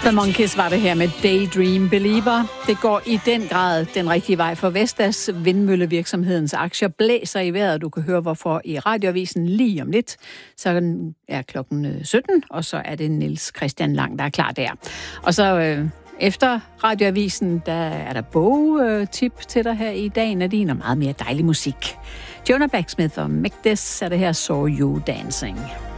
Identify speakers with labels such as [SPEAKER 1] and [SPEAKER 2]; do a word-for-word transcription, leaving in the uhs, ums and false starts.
[SPEAKER 1] The Monkees var det her med Daydream Believer. Det går i den grad den rigtige vej for Vestas. Vindmøllevirksomhedens aktier blæser i vejret. Du kan høre hvorfor i Radioavisen lige om lidt. Så er klokken sytten, og så er det Niels Christian Lang, der er klar der. Og så øh, efter Radioavisen, der er der bogtip til dig her i dag, Nadine, og meget mere dejlig musik. Jonah Backsmith og Meg This er det her Saw You Dancing.